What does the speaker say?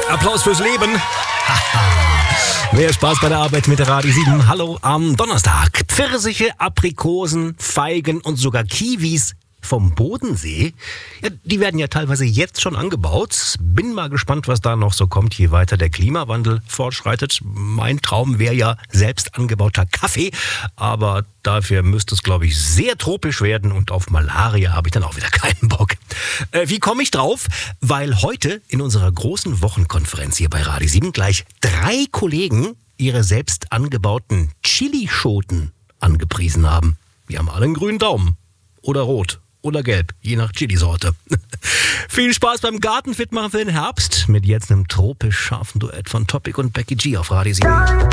Applaus fürs Leben. Mehr Spaß bei der Arbeit mit der Radio 7. Hallo am Donnerstag. Pfirsiche, Aprikosen, Feigen und sogar Kiwis vom Bodensee. Ja, die werden ja teilweise jetzt schon angebaut. Bin mal gespannt, was da noch so kommt, je weiter der Klimawandel fortschreitet. Mein Traum wäre ja selbst angebauter Kaffee. Aber dafür müsste es, glaube ich, sehr tropisch werden. Und auf Malaria habe ich dann auch wieder keinen Bock. Wie komme ich drauf? Weil heute in unserer großen Wochenkonferenz hier bei Radio 7 gleich 3 Kollegen ihre selbst angebauten Chilischoten angepriesen haben. Wir haben alle einen grünen Daumen. Oder rot. Oder gelb, je nach Chilisorte. Viel Spaß beim Gartenfit machen für den Herbst mit jetzt einem tropisch scharfen Duett von Topic und Becky G auf Radio 7.